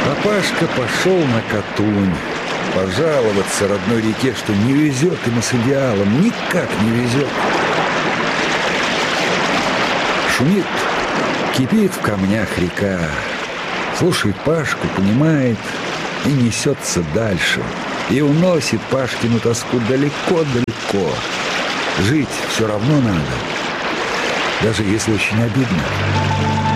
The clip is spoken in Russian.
А Пашка пошел на Катунь пожаловаться родной реке, что не везет ему с идеалом, никак не везет. Шумит, кипит в камнях река. Слушает Пашку, понимает и несется дальше. И уносит Пашкину тоску далеко-далеко. Жить все равно надо, даже если очень обидно.